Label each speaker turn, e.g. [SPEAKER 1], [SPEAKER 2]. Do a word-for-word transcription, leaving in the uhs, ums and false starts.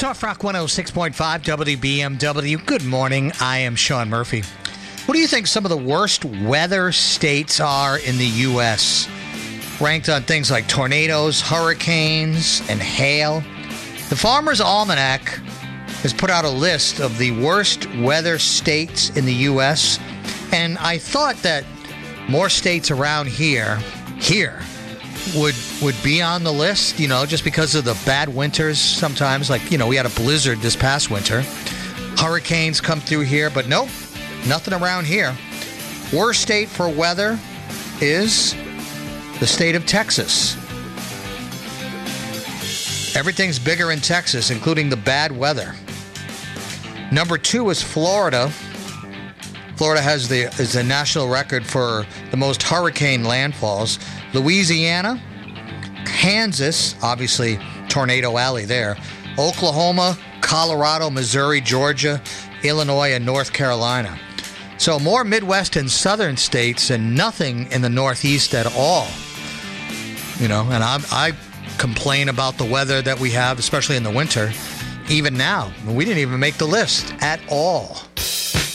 [SPEAKER 1] Soft Rock one oh six point five W B M W. Good morning. I am Sean Murphy. What do you think some of the worst weather states are in the U S? Ranked on things like tornadoes, hurricanes, and hail. The Farmer's Almanac has put out a list of the worst weather states in the U S, and I thought that more states around here, here, would would be on the list, you know, just because of the bad winters sometimes. Like, you know, we had a blizzard this past winter. Hurricanes come through here, but nope, nothing around here. Worst state for weather is the state of Texas. Everything's bigger in Texas, including the bad weather. Number two is Florida. Florida has the is the national record for the most hurricane landfalls. Louisiana, Kansas, obviously Tornado Alley there, Oklahoma, Colorado, Missouri, Georgia, Illinois, and North Carolina. So more Midwest and Southern states and nothing in the Northeast at all. You know, and I, I complain about the weather that we have, especially in the winter. Even now, we didn't even make the list at all.